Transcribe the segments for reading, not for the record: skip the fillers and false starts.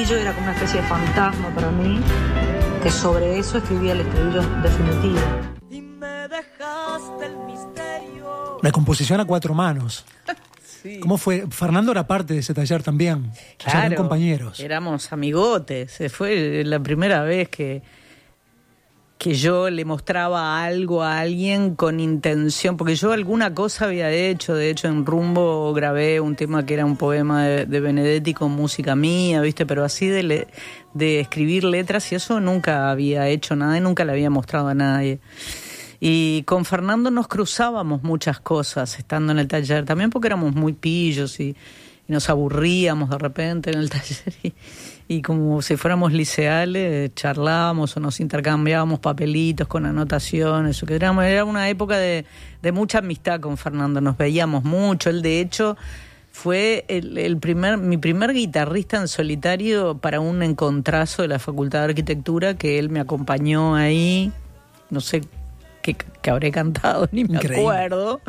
estribillo era como una especie de fantasma para mí, que sobre eso escribía el estribillo definitivo. Y me dejaste el misterio. La composición a 4 manos. Sí. ¿Cómo fue? Fernando era parte de ese taller también. Claro, o sea, eran compañeros. Éramos amigotes. Fue la primera vez que yo le mostraba algo a alguien con intención, porque yo alguna cosa había hecho. De hecho, en Rumbo grabé un tema que era un poema de Benedetti con música mía, ¿viste? Pero así de escribir letras y eso nunca había hecho nada y nunca le había mostrado a nadie. Y con Fernando nos cruzábamos muchas cosas estando en el taller, también porque éramos muy pillos y nos aburríamos de repente en el taller y como si fuéramos liceales charlábamos o nos intercambiábamos papelitos con anotaciones. Era una época de mucha amistad con Fernando, nos veíamos mucho. Él de hecho fue mi primer guitarrista en solitario para un encontrazo de la Facultad de Arquitectura, que él me acompañó ahí, no sé que habré cantado, ni me acuerdo.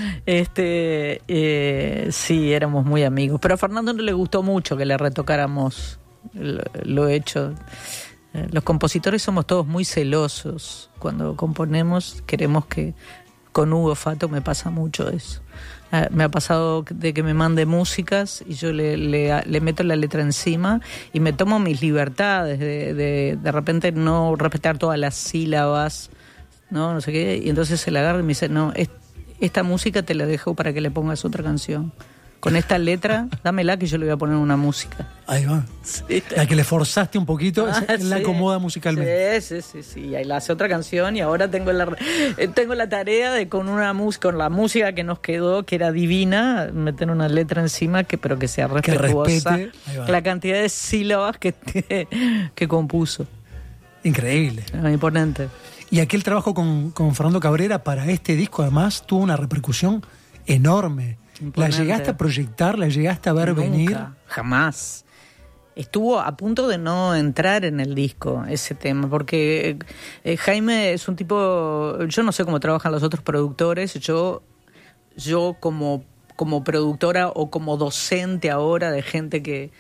Sí, éramos muy amigos. Pero a Fernando no le gustó mucho que le retocáramos lo hecho. Los compositores somos todos muy celosos. Cuando componemos, queremos que... Con Hugo Fato me pasa mucho eso. Me ha pasado de que me mande músicas y yo le meto la letra encima y me tomo mis libertades de repente no respetar todas las sílabas, no sé qué, y entonces se la agarra y me dice, no, esta música te la dejo para que le pongas otra canción. Con esta letra, dámela que yo le voy a poner una música. Ahí va. Sí. La que le forzaste un poquito, Sí. la acomoda musicalmente. Sí. Y ahí la hace otra canción y ahora tengo la tarea de con la música que nos quedó, que era divina, meter una letra encima pero que sea respetuosa. Que respete. La cantidad de sílabas que compuso. Increíble. Imponente. Y aquel trabajo con Fernando Cabrera para este disco además tuvo una repercusión enorme. Imponente. ¿La llegaste a proyectar? ¿La llegaste a ver Nunca, venir? Jamás. Estuvo a punto de no entrar en el disco ese tema, porque Jaime es un tipo... Yo no sé cómo trabajan los otros productores. Yo como productora o como docente ahora de gente que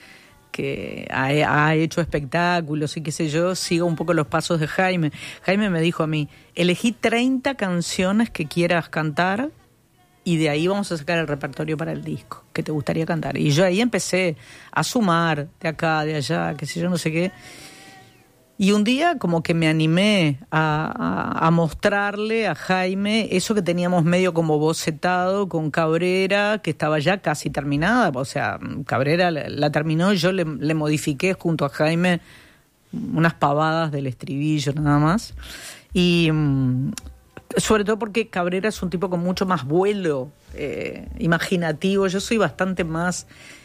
ha hecho espectáculos y qué sé yo, sigo un poco los pasos de Jaime. Jaime me dijo a mí, elegí 30 canciones que quieras cantar y de ahí vamos a sacar el repertorio para el disco que te gustaría cantar. Y yo ahí empecé a sumar de acá, de allá, qué sé yo, no sé qué. Y un día como que me animé a mostrarle a Jaime eso que teníamos medio como bocetado con Cabrera, que estaba ya casi terminada. O sea, Cabrera la terminó, yo le modifiqué junto a Jaime unas pavadas del estribillo nada más. Y sobre todo porque Cabrera es un tipo con mucho más vuelo imaginativo. Yo soy bastante más...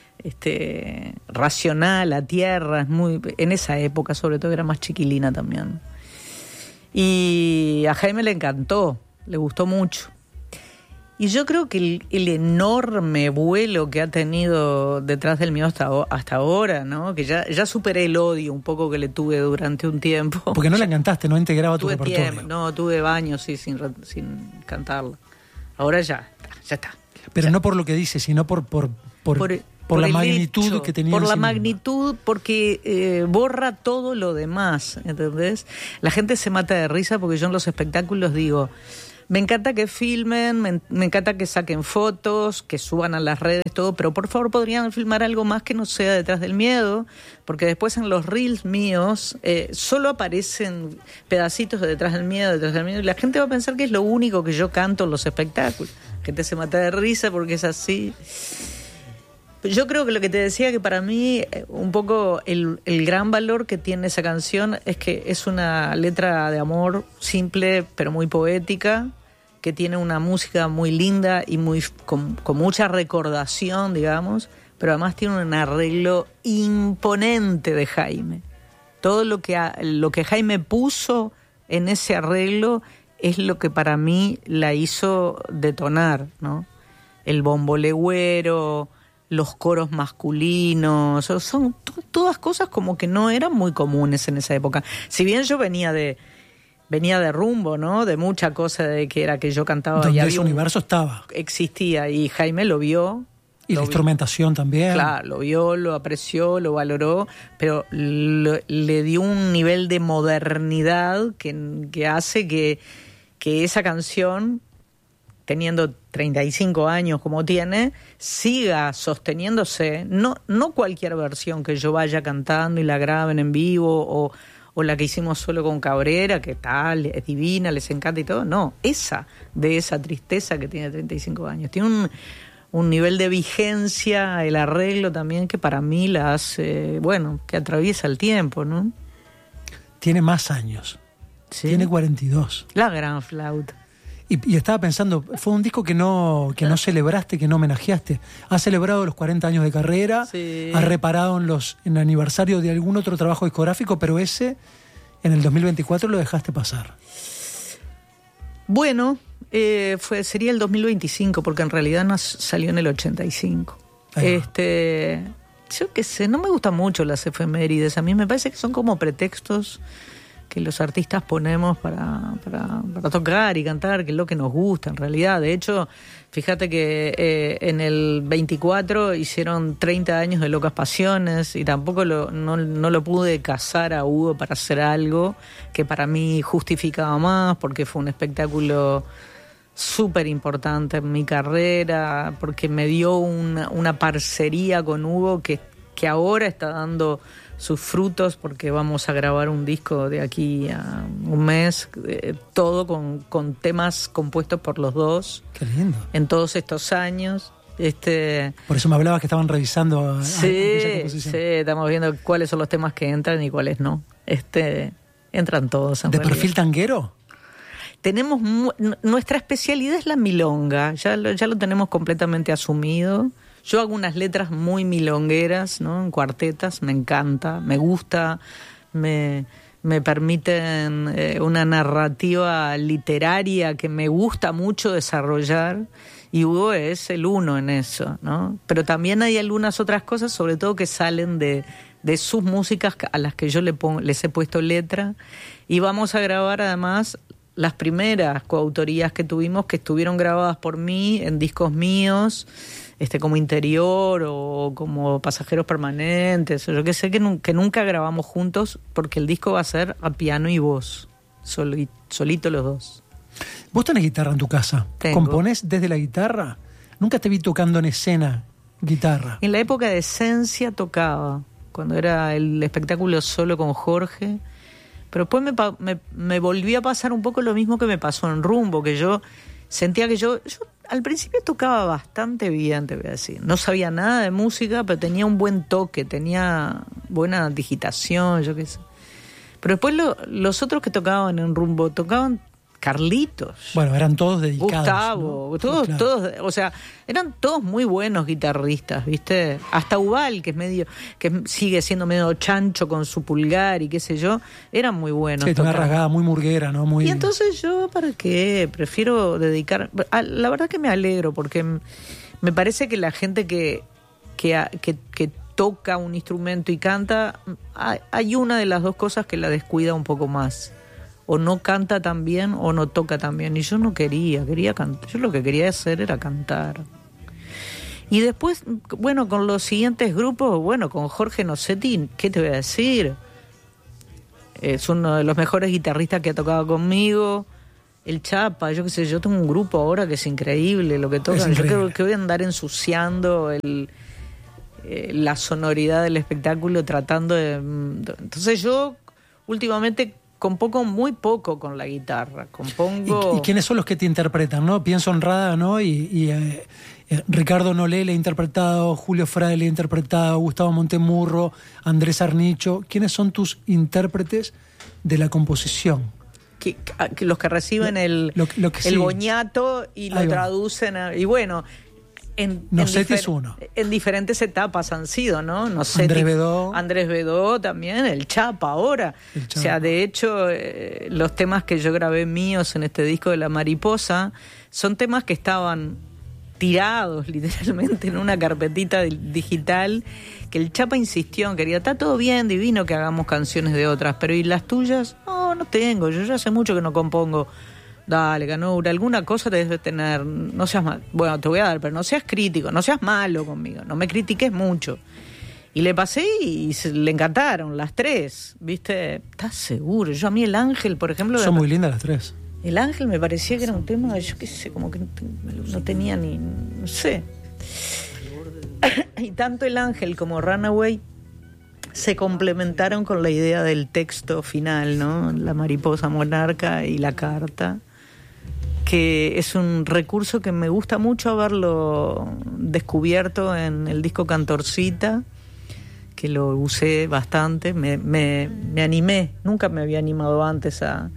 racional, a tierra, en esa época sobre todo era más chiquilina también. Y a Jaime le encantó, le gustó mucho. Y yo creo que el enorme vuelo que ha tenido Detrás del Miedo hasta ahora, ¿no? Que ya superé el odio un poco que le tuve durante un tiempo. Porque no la cantaste, no integraba tu repertorio. No, tuve años sin cantarla. Ahora ya está. Pero no por lo que dice, sino por la magnitud hecho, que tenía. Por en la sí magnitud, misma. Porque borra todo lo demás, ¿entendés? La gente se mata de risa porque yo en los espectáculos digo, me encanta que filmen, me encanta que saquen fotos, que suban a las redes, todo, pero por favor podrían filmar algo más que no sea Detrás del Miedo, porque después en los reels míos solo aparecen pedacitos de Detrás del Miedo, y la gente va a pensar que es lo único que yo canto en los espectáculos. La gente se mata de risa porque es así. Yo creo que lo que te decía, que para mí un poco el gran valor que tiene esa canción es que es una letra de amor simple pero muy poética, que tiene una música muy linda y con mucha recordación, digamos, pero además tiene un arreglo imponente de Jaime. Todo lo que Jaime puso en ese arreglo es lo que para mí la hizo detonar, ¿no? El bombo legüero, los coros masculinos, son todas cosas como que no eran muy comunes en esa época. Si bien yo venía de Rumbo, ¿no? De mucha cosa de que era que yo cantaba donde y ese universo estaba. existía, y Jaime lo vio Y la instrumentación también. Claro, lo vio, lo apreció, lo valoró, pero le dio un nivel de modernidad que hace que esa canción, teniendo 35 años como tiene, siga sosteniéndose. No cualquier versión que yo vaya cantando y la graben en vivo, o la que hicimos solo con Cabrera, que tal, es divina, les encanta y todo. No, esa tristeza que tiene 35 años. Tiene un nivel de vigencia, el arreglo también, que para mí la hace, que atraviesa el tiempo, ¿no? Tiene más años. ¿Sí? Tiene 42. La gran flauta. Y estaba pensando, fue un disco que no celebraste, que no homenajeaste. Has celebrado los 40 años de carrera, sí. Has reparado en el aniversario de algún otro trabajo discográfico, pero ese, en el 2024, lo dejaste pasar. Bueno, sería el 2025, porque en realidad no salió en el 85. Yo qué sé, no me gustan mucho las efemérides. A mí me parece que son como pretextos que los artistas ponemos para tocar y cantar, que es lo que nos gusta en realidad. De hecho, fíjate que en el 24 hicieron 30 años de Locas Pasiones y tampoco no lo pude casar a Hugo para hacer algo que para mí justificaba más, porque fue un espectáculo súper importante en mi carrera, porque me dio una parcería con Hugo que ahora está dando sus frutos, porque vamos a grabar un disco de aquí a un mes, todo con temas compuestos por los dos. Qué lindo. En todos estos años. Por eso me hablabas que estaban revisando aquella composición. Sí, estamos viendo cuáles son los temas que entran y cuáles no. Entran todos. ¿De perfil tanguero? Tenemos nuestra especialidad es la milonga, ya lo tenemos completamente asumido. Yo hago unas letras muy milongueras, ¿no? En cuartetas, me encanta, me gusta, me permiten una narrativa literaria que me gusta mucho desarrollar, y Hugo es el uno en eso, ¿no? Pero también hay algunas otras cosas, sobre todo que salen de sus músicas a las que yo les he puesto letra, y vamos a grabar además las primeras coautorías que tuvimos, que estuvieron grabadas por mí en discos míos, como Interior o como Pasajeros Permanentes, o yo que sé, que nunca grabamos juntos, porque el disco va a ser a piano y voz, solito los dos. ¿Vos tenés guitarra en tu casa? Tengo. ¿Componés desde la guitarra? Nunca te vi tocando en escena guitarra. En la época de Esencia tocaba, cuando era el espectáculo solo con Jorge, pero después me volvió a pasar un poco lo mismo que me pasó en Rumbo, que yo sentía que yo al principio tocaba bastante bien, te voy a decir. No sabía nada de música, pero tenía un buen toque, tenía buena digitación, yo qué sé. Pero después los otros que tocaban en Rumbo tocaban Carlitos. Bueno, eran todos dedicados. Gustavo, ¿no? Todos, claro. Todos, o sea, eran todos muy buenos guitarristas, ¿viste? Hasta Ubal, que sigue siendo medio chancho con su pulgar y qué sé yo, eran muy buenos. Sí, una rasgada muy murguera, ¿no? Muy... Y entonces yo, ¿para qué? Prefiero dedicar... La verdad que me alegro, porque me parece que la gente que toca un instrumento y canta, hay una de las dos cosas que la descuida un poco más. O no canta tan bien o no toca tan bien. Y yo no quería cantar. Yo lo que quería hacer era cantar. Y después, bueno, con los siguientes grupos, con Jorge Nocetti, ¿qué te voy a decir? Es uno de los mejores guitarristas que ha tocado conmigo. El Chapa, yo qué sé, yo tengo un grupo ahora que es increíble lo que tocan. Yo creo que voy a andar ensuciando la sonoridad del espectáculo, tratando de... Entonces yo, últimamente... compongo muy poco con la guitarra. Compongo... ¿Y quiénes son los que te interpretan, no? Pienso en Rada, ¿no? Y Ricardo Nolé le ha interpretado, Julio Frade le ha interpretado, Gustavo Montemurro, Andrés Arnicho. ¿Quiénes son tus intérpretes de la composición? Que los que reciben el sí. boñato y lo traducen. Y bueno... Nocetti es uno. En diferentes etapas han sido, ¿no? Andrés Bedó también, el Chapa ahora. O sea, de hecho, los temas que yo grabé míos en este disco de La Mariposa son temas que estaban tirados literalmente en una carpetita digital, que el Chapa insistió en, quería, está todo bien, divino que hagamos canciones de otras, pero ¿y las tuyas? No tengo, yo ya hace mucho que no compongo Dale, Canura, alguna cosa te debes tener. No seas mal. Bueno, te voy a dar, pero no seas crítico, no seas malo conmigo, no me critiques mucho. Y le pasé y le encantaron las 3, ¿viste? ¿Estás seguro? Yo a mí El Ángel, por ejemplo... Son muy lindas las 3. El Ángel me parecía que era un tema, yo qué sé, como que no tenía ni... no sé. Y tanto El Ángel como Runaway se complementaron con la idea del texto final, ¿no? La mariposa monarca y la carta, que es un recurso que me gusta mucho haberlo descubierto en el disco Cantorcita, que lo usé bastante, me animé, nunca me había animado antes a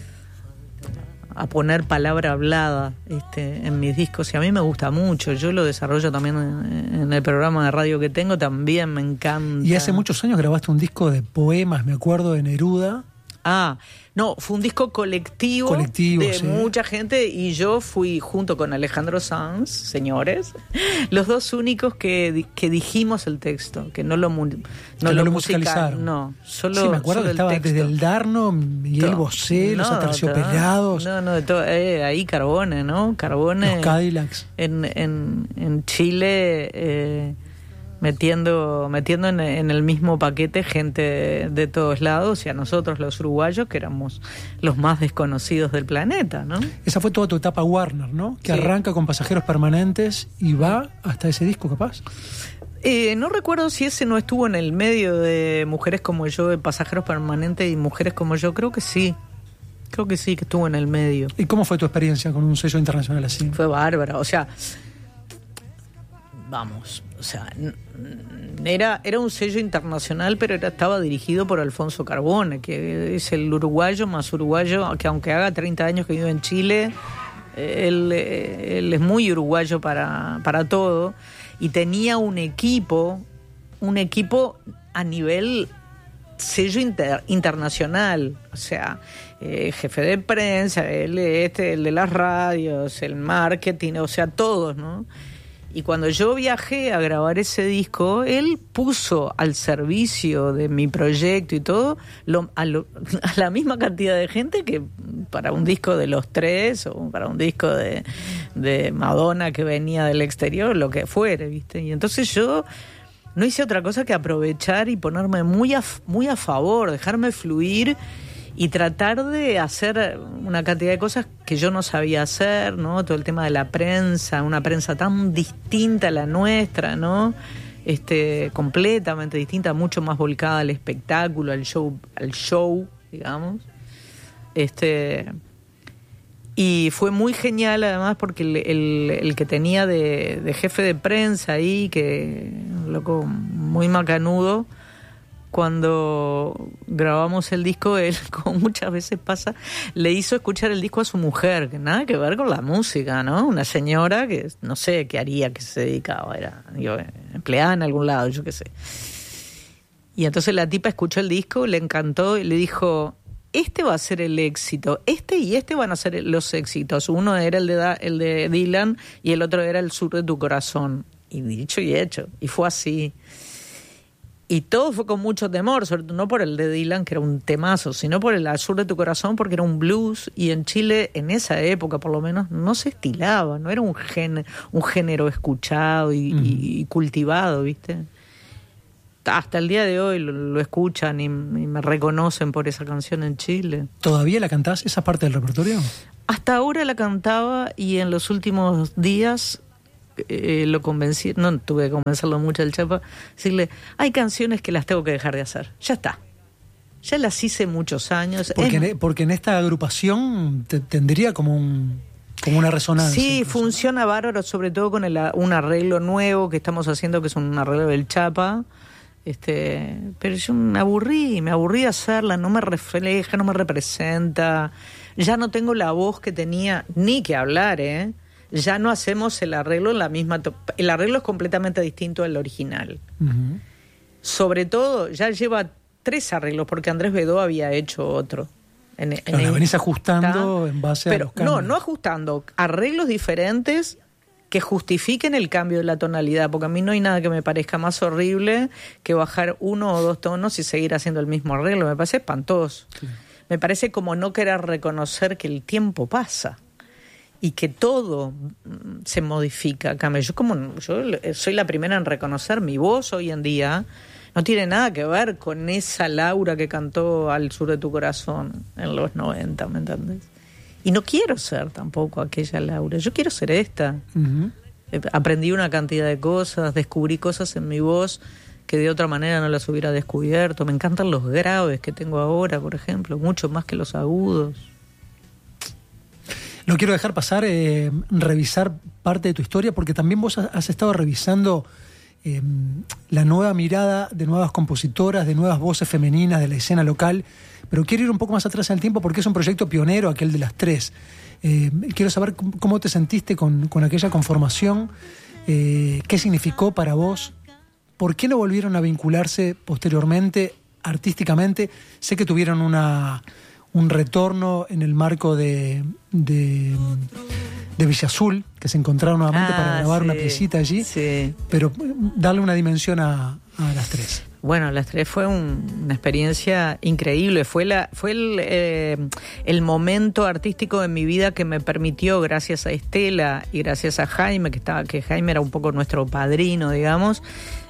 poner palabra hablada en mis discos, y a mí me gusta mucho. Yo lo desarrollo también en el programa de radio que tengo, también me encanta. Y hace muchos años grabaste un disco de poemas, me acuerdo, de Neruda. No, fue un disco colectivo de sí, mucha gente, y yo fui junto con Alejandro Sanz, señores, los dos únicos que dijimos el texto, que no lo musicalizaron. No, solo. Sí, me acuerdo que estaba desde el Darno, Miguel Bosé, los Aterciopelados. De todo, ahí Carbone, ¿no? Carbone. Los Cadillacs. En Chile. Metiendo en el mismo paquete gente de todos lados, y a nosotros los uruguayos, que éramos los más desconocidos del planeta, ¿no? Esa fue toda tu etapa Warner, ¿no? Que sí, arranca con Pasajeros Permanentes y va hasta ese disco, capaz. No recuerdo si ese no estuvo en el medio de Mujeres como yo, de Pasajeros Permanentes y Mujeres como yo. Creo que sí, que estuvo en el medio. ¿Y cómo fue tu experiencia con un sello internacional así? Fue bárbara, o sea... Vamos, o sea, era un sello internacional, pero estaba dirigido por Alfonso Carbone, que es el uruguayo más uruguayo, que aunque haga 30 años que vive en Chile, él es muy uruguayo para todo, y tenía un equipo a nivel sello internacional, o sea, jefe de prensa, el de las radios, el marketing, o sea, todos, ¿no? Y cuando yo viajé a grabar ese disco, él puso al servicio de mi proyecto y todo a la misma cantidad de gente que para un disco de Los Tres o para un disco de Madonna que venía del exterior, lo que fuera, ¿viste? Y entonces yo no hice otra cosa que aprovechar y ponerme muy a favor, dejarme fluir y tratar de hacer una cantidad de cosas que yo no sabía hacer, ¿no? Todo el tema de la prensa, una prensa tan distinta a la nuestra, ¿no? Completamente distinta, mucho más volcada al espectáculo, al show, digamos. Y fue muy genial además porque el que tenía de jefe de prensa ahí, que loco muy macanudo, cuando grabamos el disco, él, como muchas veces pasa, le hizo escuchar el disco a su mujer, que nada que ver con la música, ¿no? Una señora que no sé qué haría, que se dedicaba, era empleada en algún lado, yo qué sé. Y entonces la tipa escuchó el disco, le encantó y le dijo: este va a ser el éxito, y este van a ser los éxitos. Uno era el de Dylan y el otro era El Sur de tu Corazón. Y dicho y hecho, y fue así. Y todo fue con mucho temor, sobre todo no por el de Dylan, que era un temazo, sino por el Al Sur de tu Corazón, porque era un blues, y en Chile, en esa época por lo menos, no se estilaba, no era un género escuchado y cultivado, ¿viste? Hasta el día de hoy lo escuchan y me reconocen por esa canción en Chile. ¿Todavía la cantás, esa parte del repertorio? Hasta ahora la cantaba, y en los últimos días... lo convencí, no tuve que convencerlo mucho al Chapa, decirle: hay canciones que las tengo que dejar de hacer, ya está, ya las hice muchos años. Porque en esta agrupación tendría como una resonancia. Sí, incluso, funciona bárbaro, sobre todo con un arreglo nuevo que estamos haciendo, que es un arreglo del Chapa. Pero yo me aburrí de hacerla, no me refleja, no me representa, ya no tengo la voz que tenía, ni que hablar, ya no hacemos el arreglo en la misma... El arreglo es completamente distinto al original. Uh-huh. Sobre todo, ya lleva 3 arreglos, porque Andrés Bedó había hecho otro. La venís ajustando en base a los cambios. No ajustando. Arreglos diferentes que justifiquen el cambio de la tonalidad, porque a mí no hay nada que me parezca más horrible que bajar 1 o 2 tonos y seguir haciendo el mismo arreglo. Me parece espantoso. Sí. me parece como no querer reconocer que el tiempo pasa y que todo se modifica, cambia. Yo soy la primera en reconocer mi voz hoy en día. No tiene nada que ver con esa Laura que cantó Al sur de tu corazón en los 90, ¿me entendés? Y no quiero ser tampoco aquella Laura, yo quiero ser esta. Uh-huh. Aprendí una cantidad de cosas, descubrí cosas en mi voz que de otra manera no las hubiera descubierto. Me encantan los graves que tengo ahora, por ejemplo, mucho más que los agudos. No quiero dejar pasar, revisar parte de tu historia, porque también vos has estado revisando la nueva mirada de nuevas compositoras, de nuevas voces femeninas de la escena local, pero quiero ir un poco más atrás en el tiempo porque es un proyecto pionero, aquel de las tres. Quiero saber cómo te sentiste con aquella conformación, qué significó para vos, por qué no volvieron a vincularse posteriormente artísticamente. Sé que tuvieron un retorno en el marco de Villa Azul, que se encontraron nuevamente para grabar una piecita allí, pero darle una dimensión a las tres. Bueno, las tres fue una experiencia increíble, fue el momento artístico de mi vida que me permitió, gracias a Estela y gracias a Jaime, que Jaime era un poco nuestro padrino, digamos,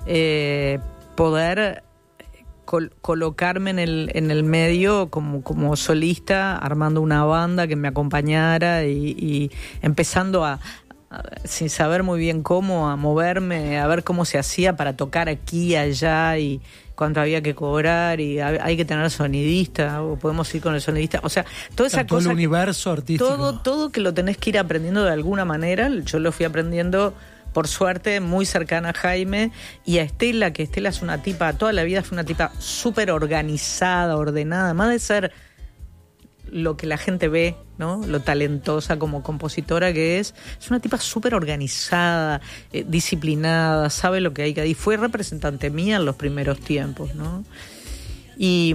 poder colocarme en el medio como solista, armando una banda que me acompañara y empezando sin saber muy bien cómo, a moverme, a ver cómo se hacía para tocar aquí y allá y cuánto había que cobrar y hay que tener sonidista o podemos ir con el sonidista, o sea, toda esa cosa, todo el universo artístico, todo que lo tenés que ir aprendiendo de alguna manera. Yo lo fui aprendiendo, por suerte, muy cercana a Jaime y a Estela, que Estela es una tipa, toda la vida fue una tipa súper organizada, ordenada, más de ser lo que la gente ve, ¿no? Lo talentosa como compositora que es una tipa súper organizada, disciplinada, sabe lo que hay que hacer. Y fue representante mía en los primeros tiempos, ¿no? Y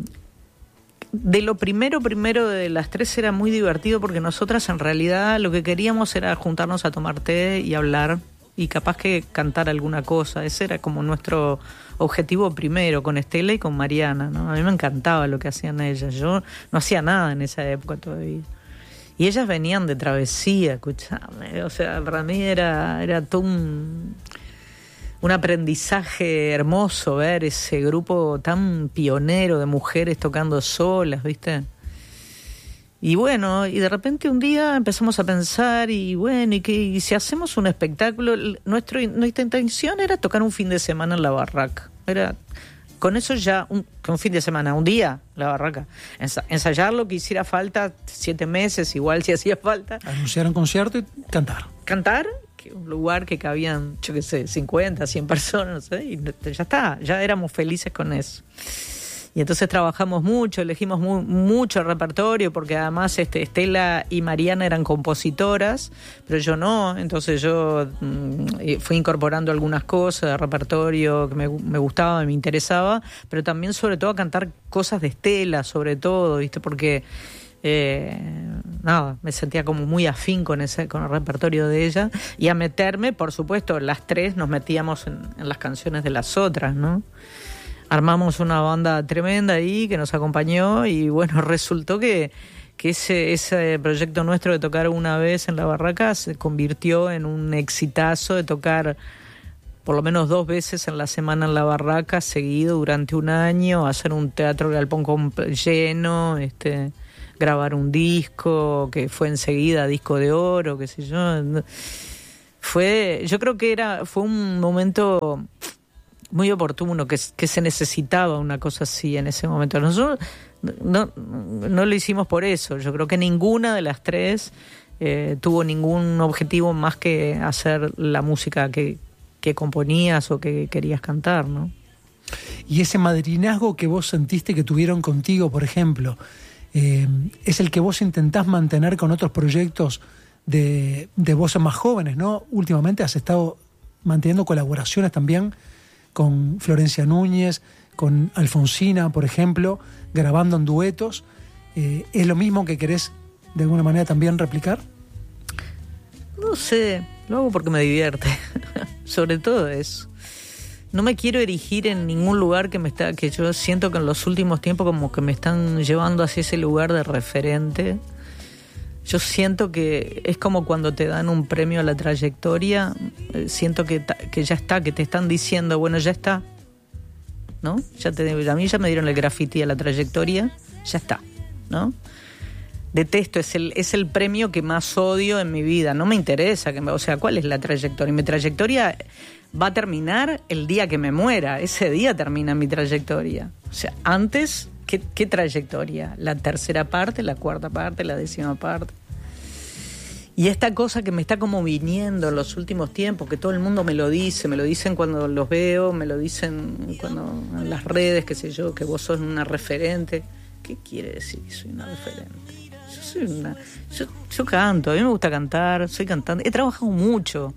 de lo primero de las tres era muy divertido porque nosotras en realidad lo que queríamos era juntarnos a tomar té y hablar y capaz que cantar alguna cosa. Ese era como nuestro objetivo primero, con Estela y con Mariana, ¿no? A mí me encantaba lo que hacían ellas. Yo no hacía nada en esa época todavía. Y ellas venían de travesía, escuchame. O sea, para mí era todo un aprendizaje hermoso ver ese grupo tan pionero de mujeres tocando solas, ¿viste? Y bueno, y de repente un día empezamos a pensar, y bueno, y si hacemos un espectáculo, nuestra intención era tocar un fin de semana en la barraca. Con eso ya, un fin de semana, un día, la barraca. Ensayar lo que hiciera falta, 7 meses, igual si hacía falta. Anunciar un concierto y cantar. Cantar, un lugar que cabían, yo qué sé, 50, 100 personas, no sé, y ya está, ya éramos felices con eso. Y entonces trabajamos mucho, elegimos mucho repertorio, porque además Estela y Mariana eran compositoras, pero yo no. Entonces yo fui incorporando algunas cosas de repertorio que me gustaba, me interesaba, pero también sobre todo a cantar cosas de Estela, sobre todo, ¿viste? Porque me sentía como muy afín con el repertorio de ella, y a meterme, por supuesto, las tres nos metíamos en las canciones de las otras, ¿no? Armamos una banda tremenda ahí que nos acompañó y bueno, resultó que ese proyecto nuestro de tocar una vez en la barraca se convirtió en un exitazo de tocar por lo menos 2 veces en la semana en la barraca, seguido durante un año, hacer un teatro galpón lleno, grabar un disco que fue enseguida disco de oro, qué sé yo. Yo creo que fue un momento muy oportuno, que se necesitaba una cosa así en ese momento. Nosotros no lo hicimos por eso. Yo creo que ninguna de las tres tuvo ningún objetivo más que hacer la música que componías o que querías cantar, ¿no? Y ese madrinazgo que vos sentiste que tuvieron contigo, por ejemplo, es el que vos intentás mantener con otros proyectos de voces más jóvenes, ¿no? Últimamente has estado manteniendo colaboraciones también con Florencia Núñez, con Alfonsina, por ejemplo, grabando en duetos. ¿Es lo mismo que querés de alguna manera también replicar? No sé, lo hago porque me divierte, sobre todo eso. no me quiero erigir en ningún lugar que yo siento que en los últimos tiempos como que me están llevando hacia ese lugar de referente. Yo siento que es como cuando te dan un premio a la trayectoria, siento que ya está, que te están diciendo, bueno, ya está, ¿no? A mí ya me dieron el graffiti a la trayectoria, ya está, ¿no? Detesto, es el premio que más odio en mi vida, no me interesa, o sea, ¿cuál es la trayectoria? Mi trayectoria va a terminar el día que me muera, ese día termina mi trayectoria. O sea, antes, ¿qué trayectoria? La tercera parte, la cuarta parte, la décima parte. Y esta cosa que me está como viniendo en los últimos tiempos, que todo el mundo me lo dicen cuando los veo, me lo dicen cuando en las redes, qué sé yo, que vos sos una referente. ¿Qué quiere decir que soy una referente? Yo canto, a mí me gusta cantar, soy cantante, he trabajado mucho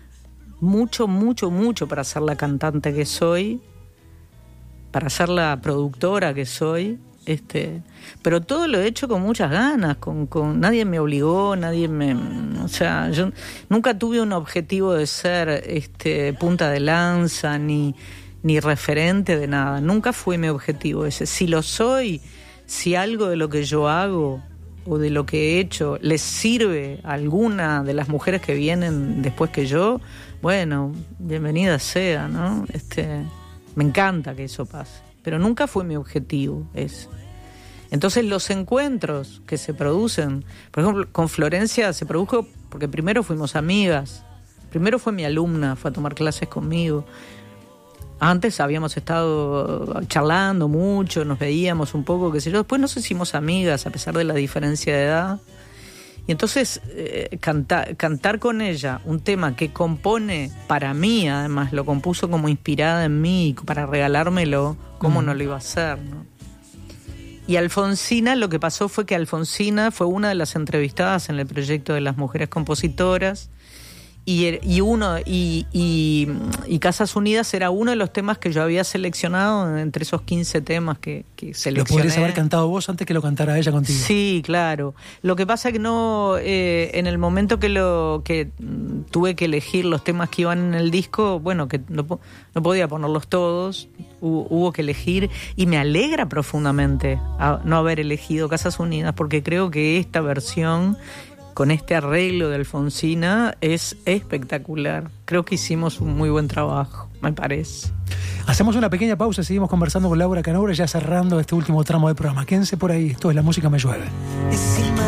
para ser la cantante que soy, para ser la productora que soy, pero todo lo he hecho con muchas ganas, con nadie me obligó, o sea, yo nunca tuve un objetivo de ser punta de lanza ni referente de nada, nunca fue mi objetivo ese. Si lo soy, si algo de lo que yo hago o de lo que he hecho les sirve a alguna de las mujeres que vienen después que yo, bueno, bienvenida sea, ¿no? Me encanta que eso pase, pero nunca fue mi objetivo ese. Entonces los encuentros que se producen, por ejemplo, con Florencia se produjo porque primero fuimos amigas, primero fue mi alumna, fue a tomar clases conmigo. Antes habíamos estado charlando mucho, nos veíamos un poco, qué sé yo. Después nos hicimos amigas a pesar de la diferencia de edad. Y entonces cantar con ella un tema que compone para mí, además lo compuso como inspirada en mí, para regalármelo, ¿cómo no lo iba a hacer, no? Y Alfonsina, lo que pasó fue que Alfonsina fue una de las entrevistadas en el proyecto de las mujeres compositoras. Y Casas Unidas era uno de los temas que yo había seleccionado entre esos 15 temas que seleccioné. ¿Lo podrías haber cantado vos antes que lo cantara ella contigo? Sí, claro. Lo que pasa es que no, en el momento que tuve que elegir los temas que iban en el disco, bueno, que no podía ponerlos todos, hubo que elegir, y me alegra profundamente no haber elegido Casas Unidas, porque creo que esta versión con este arreglo de Alfonsina es espectacular. Creo que hicimos un muy buen trabajo, me parece. Hacemos una pequeña pausa y seguimos conversando con Laura Canora, ya cerrando este último tramo del programa. Quédense por ahí, esto es La Música Me Llueve.